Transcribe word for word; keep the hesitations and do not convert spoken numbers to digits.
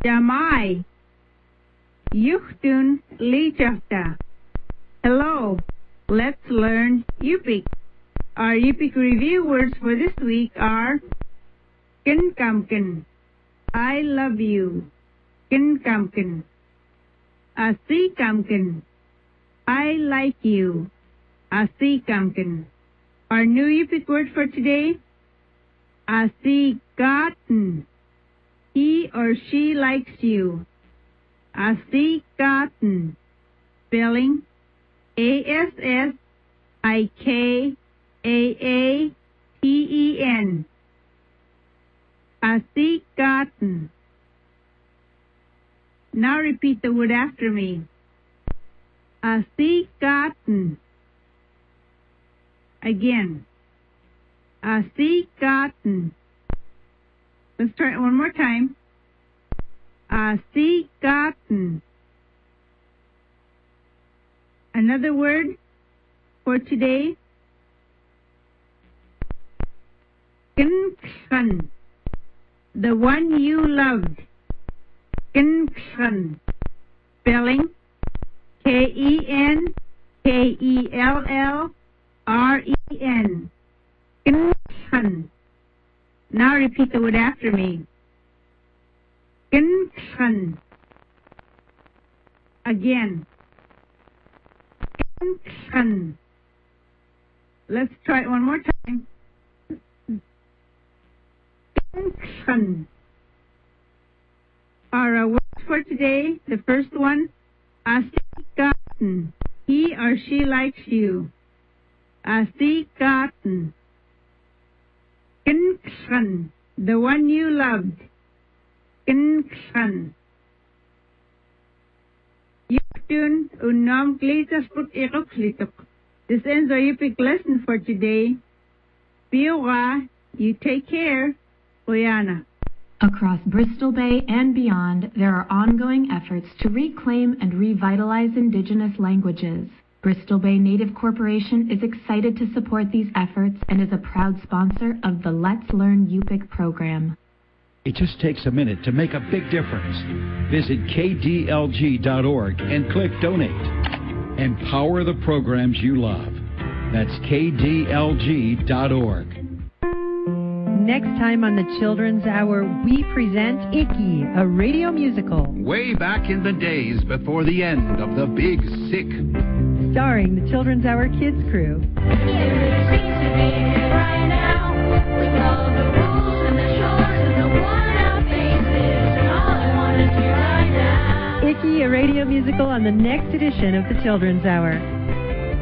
Jamai. Yuchtun Lijafta. Hello, let's learn Yupik. Our Yupik review words for this week are Kinkamkin. I love you. Kinkamkin. Asikamkin. I like you. Asikamkin. Our new Yupik word for today, Asikaten. He or she likes you. Asikaten. Spelling A S S I K A A T E N. Asikaten. Now repeat the word after me. Asikaten. Again. Asikaten. Let's try it one more time. Asikaten. Another word for today. Kinkhan. The one you loved. Kinkhan. Spelling K E N K E L L R E N. Kinkhan. Now repeat the word after me. Kinkhan. Again. Kinkhan. Let's try it one more time. Kinkhan. Our words for today, the first one, Asikaten. He or she likes you. Asikaten. Kinkhan. The one you loved. Kinkhan. Yuktun unam klitas put ikoklitok. This ends our Yupik lesson for today. Biwa, you take care. Oyana. Across Bristol Bay and beyond, there are ongoing efforts to reclaim and revitalize Indigenous languages. Bristol Bay Native Corporation is excited to support these efforts and is a proud sponsor of the Let's Learn Yupik program. It just takes a minute to make a big difference. Visit K D L G dot org and click Donate. Empower the programs you love. That's K D L G dot org. Next time on the Children's Hour, we present Icky, a radio musical. Way back in the days before the end of the Big Sick. Starring the Children's Hour Kids crew. Icky, a radio musical on the next edition of the Children's Hour.